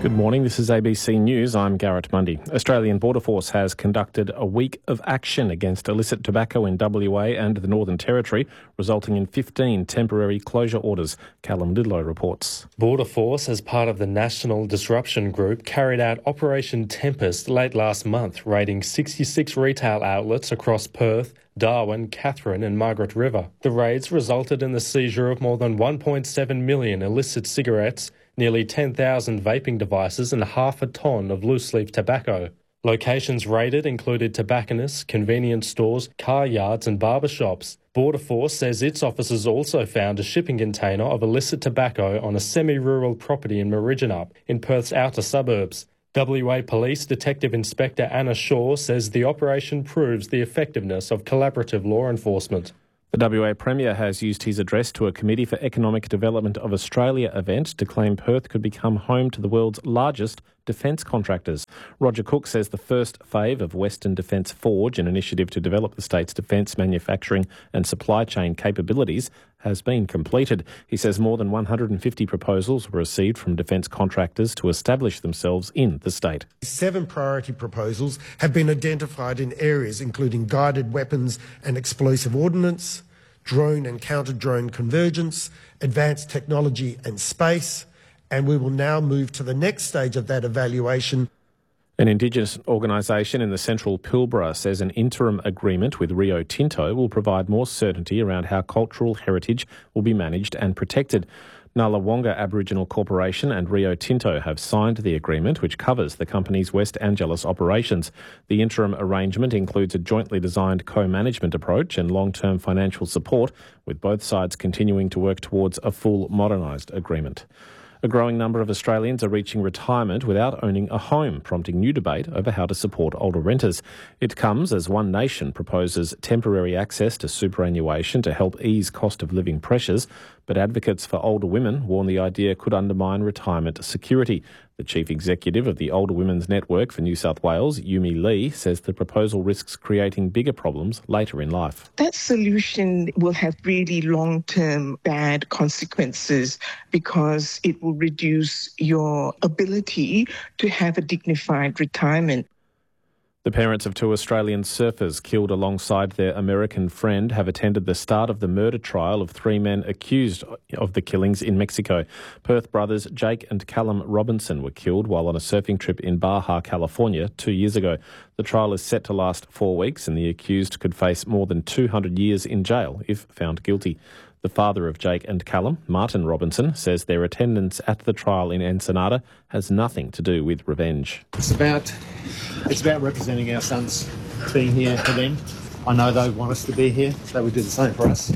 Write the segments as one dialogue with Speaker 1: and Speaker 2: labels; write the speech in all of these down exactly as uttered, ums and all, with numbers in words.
Speaker 1: Good morning, this is A B C News. I'm Garrett Mundy. Australian Border Force has conducted a week of action against illicit tobacco in W A and the Northern Territory, resulting in fifteen temporary closure orders. Callum Lidlow reports.
Speaker 2: Border Force, as part of the National Disruption Group, carried out Operation Tempest late last month, raiding sixty-six retail outlets across Perth, Darwin, Katherine and Margaret River. The raids resulted in the seizure of more than one point seven million illicit cigarettes, nearly ten thousand vaping devices and half a tonne of loose-leaf tobacco. Locations raided included tobacconists, convenience stores, car yards and barber shops. Border Force says its officers also found a shipping container of illicit tobacco on a semi-rural property in Mariginup, in Perth's outer suburbs. W A Police Detective Inspector Anna Shaw says the operation proves the effectiveness of collaborative law enforcement.
Speaker 1: The W A Premier has used his address to a Committee for Economic Development of Australia event to claim Perth could become home to the world's largest defence contractors. Roger Cook says the first phase of Western Defence Forge, an initiative to develop the state's defence manufacturing and supply chain capabilities, has been completed. He says more than one hundred fifty proposals were received from defence contractors to establish themselves in the state.
Speaker 3: Seven priority proposals have been identified in areas including guided weapons and explosive ordnance, drone and counter-drone convergence, advanced technology and space, and we will now move to the next stage of that evaluation.
Speaker 1: An Indigenous organisation in the central Pilbara says an interim agreement with Rio Tinto will provide more certainty around how cultural heritage will be managed and protected. Nalawonga Aboriginal Corporation and Rio Tinto have signed the agreement, which covers the company's West Angeles operations. The interim arrangement includes a jointly designed co-management approach and long-term financial support, with both sides continuing to work towards a full modernised agreement. A growing number of Australians are reaching retirement without owning a home, prompting new debate over how to support older renters. It comes as One Nation proposes temporary access to superannuation to help ease cost of living pressures, but advocates for older women warn the idea could undermine retirement security. The Chief Executive of the Older Women's Network for New South Wales, Yumi Lee, says the proposal risks creating bigger problems later in life.
Speaker 4: That solution will have really long-term bad consequences because it will reduce your ability to have a dignified retirement.
Speaker 1: The parents of two Australian surfers killed alongside their American friend have attended the start of the murder trial of three men accused of the killings in Mexico. Perth brothers Jake and Callum Robinson were killed while on a surfing trip in Baja, California, two years ago. The trial is set to last four weeks and the accused could face more than two hundred years in jail if found guilty. The father of Jake and Callum, Martin Robinson, says their attendance at the trial in Ensenada has nothing to do with revenge.
Speaker 5: It's about, it's about representing our sons, being here for them. I know they want us to be here, so we do the same for us.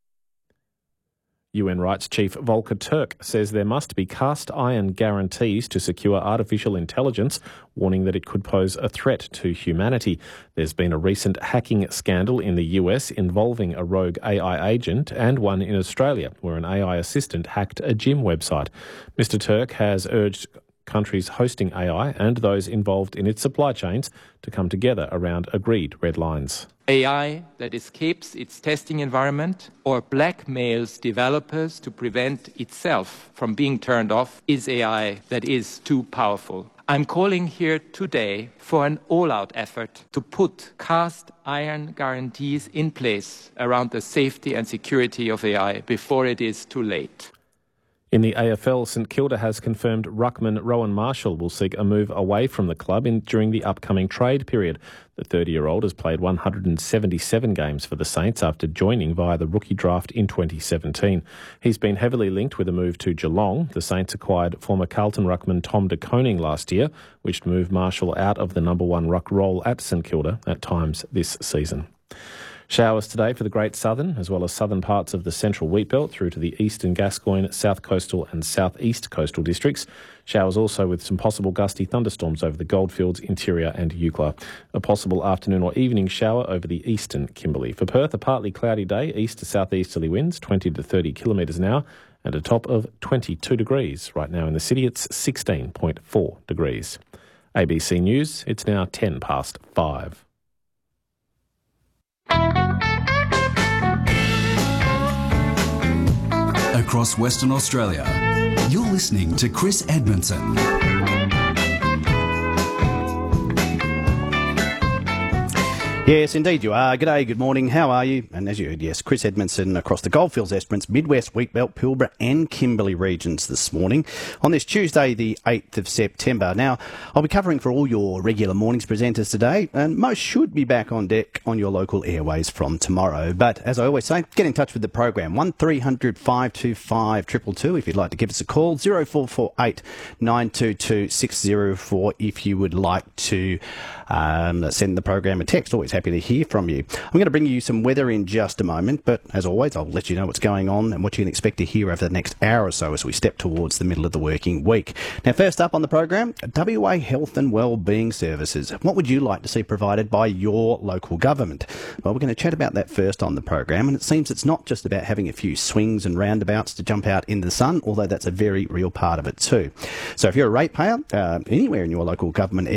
Speaker 1: U N Rights Chief Volker Turk says there must be cast iron guarantees to secure artificial intelligence, warning that it could pose a threat to humanity. There's been a recent hacking scandal in the U S involving a rogue A I agent and one in Australia where an A I assistant hacked a gym website. Mister Turk has urged countries hosting A I and those involved in its supply chains to come together around agreed red lines.
Speaker 6: A I that escapes its testing environment or blackmails developers to prevent itself from being turned off is A I that is too powerful. I'm calling here today for an all-out effort to put cast iron guarantees in place around the safety and security of A I before it is too late.
Speaker 1: In the A F L, St Kilda has confirmed ruckman Rowan Marshall will seek a move away from the club in, during the upcoming trade period. The thirty-year-old has played one hundred seventy-seven games for the Saints after joining via the rookie draft in twenty seventeen. He's been heavily linked with a move to Geelong. The Saints acquired former Carlton ruckman Tom de Koning last year, which moved Marshall out of the number one ruck role at St Kilda at times this season. Showers today for the Great Southern, as well as southern parts of the central Wheatbelt through to the eastern Gascoyne, south coastal and southeast coastal districts. Showers also with some possible gusty thunderstorms over the Goldfields, Interior and Eucla. A possible afternoon or evening shower over the eastern Kimberley. For Perth, a partly cloudy day, east to southeasterly winds, twenty to thirty kilometres an hour, and a top of twenty-two degrees. Right now in the city, it's sixteen point four degrees. A B C News, it's now ten past five.
Speaker 7: Across Western Australia, you're listening to Chris Edmondson. Yes, indeed you are. G'day, good morning. How are you? And as you heard, yes, Chris Edmondson across the Goldfields, Esperance, Midwest, Wheatbelt, Pilbara and Kimberley regions this morning on this Tuesday, the eighth of September. Now, I'll be covering for all your regular mornings presenters today, and most should be back on deck on your local airways from tomorrow. But as I always say, get in touch with the program. one three hundred five two five two two two if you'd like to give us a call. zero four four eight nine two two six zero four if you would like to um, send the program a text. Always happy to hear from you. I'm going to bring you some weather in just a moment, but as always, I'll let you know what's going on and what you can expect to hear over the next hour or so as we step towards the middle of the working week. Now, first up on the program, W A Health and Wellbeing Services. What would you like to see provided by your local government? Well, we're going to chat about that first on the program, and it seems it's not just about having a few swings and roundabouts to jump out in the sun, although that's a very real part of it too. So if you're a ratepayer uh, anywhere in your local government